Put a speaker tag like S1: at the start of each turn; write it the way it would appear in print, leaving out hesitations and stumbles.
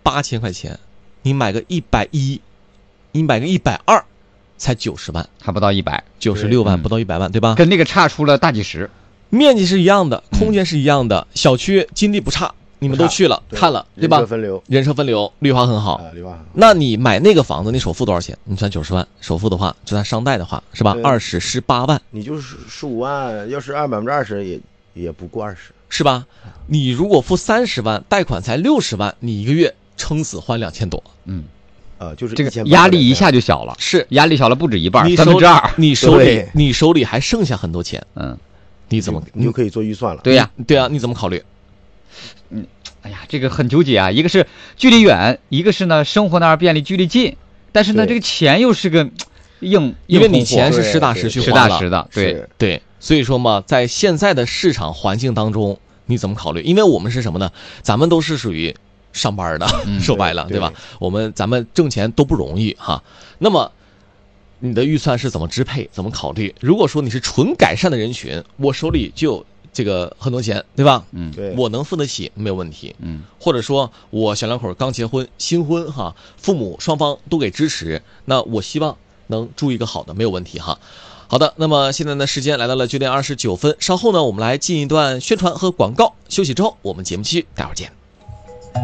S1: 8000块钱，你买个110，你买个120，才90万，
S2: 还不到100，96
S1: 万，不到100万，对吧？
S2: 跟那个差出了大几十。
S1: 面积是一样的，空间是一样的，小区金地不差，你们都去了看了，对吧？人车分流，绿化很好。那你买那个房子，你首付多少钱？你算90万，首付的话，就算商贷的话，是吧？18万，
S3: 你就是15万，要是按20%也不过20，
S1: 是吧？你如果付30万，贷款才60万，你一个月撑死还2000多，
S3: 就是
S2: 这个压力一下就小了，
S1: 是
S2: 压力小了不止一半
S1: ，2/3，你手里还剩下很多钱，
S3: 你就可以做预算了。
S2: 对呀，
S1: 对啊，你怎么考虑？
S2: 哎呀，这个很纠结啊，一个是距离远，一个是呢生活那儿便利，距离近，但是呢这个钱又是个因为
S1: 你钱是实打实去花了，
S2: 实的，
S1: 对，所以说嘛，在现在的市场环境当中，你怎么考虑？因为我们是什么呢？咱们都是属于上班的，说白了，对吧？咱们挣钱都不容易哈。那么你的预算是怎么支配？怎么考虑？如果说你是纯改善的人群，我手里就有这个很多钱，对吧？
S3: 对，
S1: 我能付得起，没有问题。或者说我小两口刚结婚，新婚哈，父母双方都给支持，那我希望能住一个好的，没有问题哈。好的，那么现在呢，时间来到了9点29分，稍后呢，我们来进一段宣传和广告，休息之后我们节目继续，待会儿见。